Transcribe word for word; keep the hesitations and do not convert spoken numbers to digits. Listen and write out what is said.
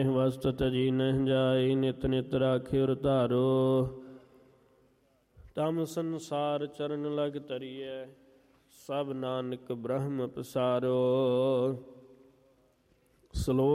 ਵਸਤ ਤਜੀ ਨਹਿ ਜਾਏ, ਨਿਤ ਨਿਤ ਰਾਖਿਓ ਧਾਰੋ। ਤਮ ਸੰਸਾਰ ਚਰਨ ਲਗ ਤਰੀਐ, ਸਭ ਨਾਨਕ ਬ੍ਰਹਮ ਪਸਾਰੋ। ਸਲੋਕ